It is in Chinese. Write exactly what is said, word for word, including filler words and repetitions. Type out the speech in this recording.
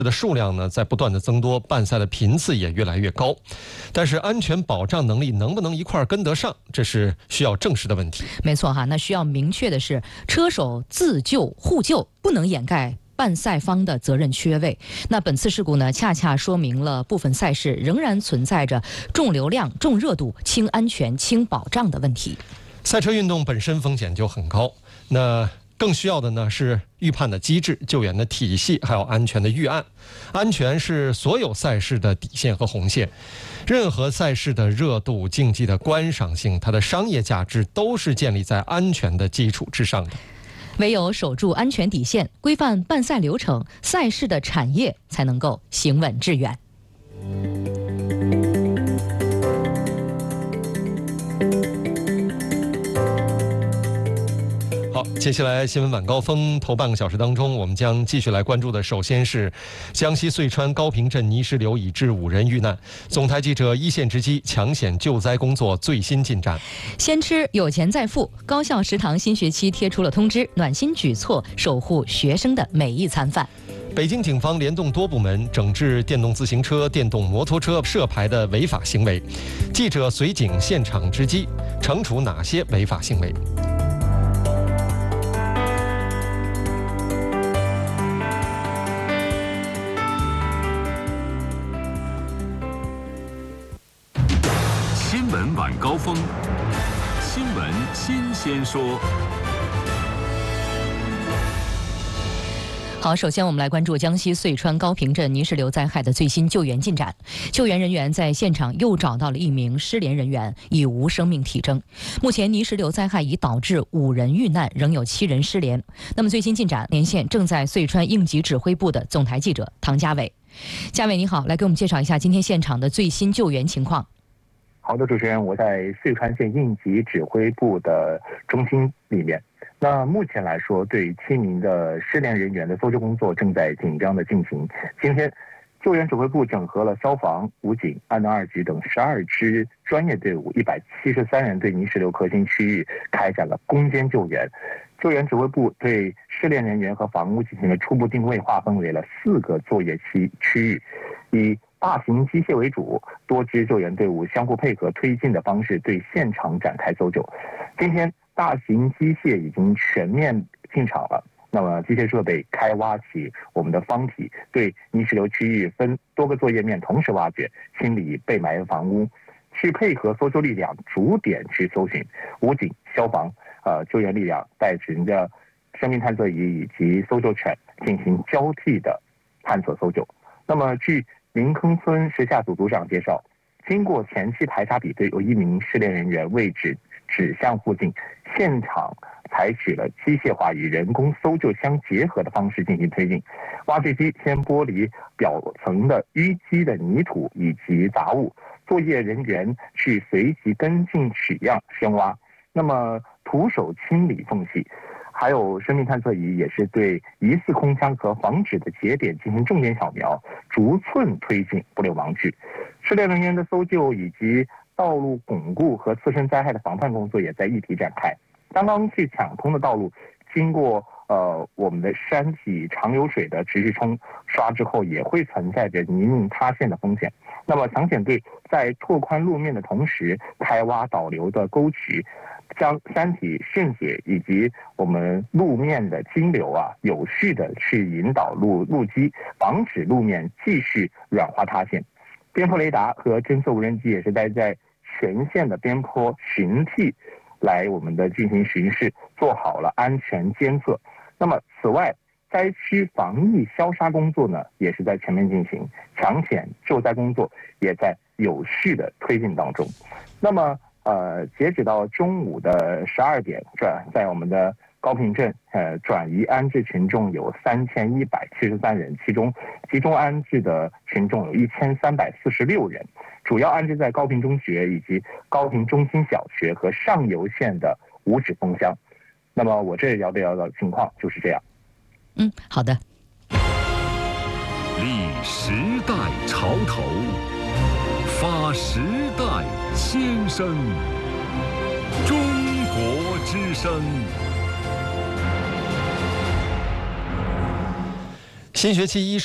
的数量呢在不断的增多，办赛的频次也越来越高，但是安全保障能力能不能一块跟得上，这是需要正视的问题。 没错哈，那需要明确的是，车手自救互救不能掩盖办赛方的责任缺位。那本次事故呢，恰恰说明了部分赛事仍然存在着重流量、重热度、轻安全、轻保障的问题。 赛车运动本身风险就很高，那更需要的呢是预判的机制、救援的体系，还有安全的预案。安全是所有赛事的底线和红线，任何赛事的热度、竞技的观赏性、它的商业价值都是建立在安全的基础之上的。 唯有守住安全底线，规范办赛流程，赛事的产业才能够行稳致远。 好，接下来新闻晚高峰头半个小时当中，我们将继续来关注的，首先是江西遂川高坪镇泥石流已致五人遇难，总台记者一线直击抢险救灾工作最新进展。 先吃有钱再付，高校食堂新学期贴出了通知，暖心举措守护学生的每一餐饭。 北京警方联动多部门整治电动自行车、电动摩托车涉牌的违法行为，记者随警现场直击，惩处哪些违法行为？ 新闻晚高峰，新闻新鲜说。 好，首先我们来关注江西遂川高坪镇泥石流灾害的最新救援进展。救援人员在现场又找到了一名失联人员，已无生命体征。目前泥石流灾害已导致五人遇难，仍有七人失联。那么最新进展，连线正在遂川应急指挥部的总台记者唐家伟。家伟你好，来给我们介绍一下今天现场的最新救援情况。 好的，主持人，我在遂川县应急指挥部的中心里面。那目前来说，对七名的失联人员的搜救工作正在紧张的进行。今天，救援指挥部整合了消防、武警、安南二局等十二支专业队伍，一百七十三人对泥石流核心区域开展了攻坚救援。救援指挥部对失联人员和房屋进行了初步定位，划分为了四个作业区区域，以大型机械为主，多支救援队伍相互配合推进的方式对现场展开搜救。今天大型机械已经全面进场了，那么机械设备开挖起我们的方体，对泥石流区域分多个作业面同时挖掘，清理被埋的房屋，去配合搜救力量逐点去搜寻。武警、消防、呃救援力量带领着生命探测仪以及搜救犬进行交替的探测搜救。那么据林坑村石下组组长介绍，经过前期排查比对，有一名失联人员位置指向附近，现场采取了机械化与人工搜救相结合的方式进行推进。挖掘机先剥离表层的淤积的泥土以及杂物，作业人员去随即跟进取样深挖，那么徒手清理缝隙。还有生命探测仪也是对疑似空腔和房址的节点进行重点扫描，逐寸推进，不留盲区。失联人员的搜救以及道路巩固和次生灾害的防范工作也在一体展开。刚刚去抢通的道路，经过呃我们的山体长流水的持续冲刷之后，也会存在着泥泞塌陷的风险。那么抢险队在拓宽路面的同时，开挖导流的沟渠，将山体渗水以及我们路面的金流啊，有序的去引导路路基，防止路面继续软化塌陷。边坡雷达和侦测无人机也是待在全线的边坡巡替，来我们的进行巡视，做好了安全监测。那么此外，灾区防疫消杀工作呢，也是在全面进行，抢险救灾工作也在有序的推进当中。那么呃，截止到中午的十二点，转在我们的高坪镇，呃，转移安置群众有三千一百七十三人，其中集中安置的群众有一千三百四十六人，主要安置在高坪中学以及高坪中心小学和上游县的五指峰乡。那么我这里了解到的情况就是这样。 嗯，好的。 立时代潮头，发时代先声，中国之声。 新学期伊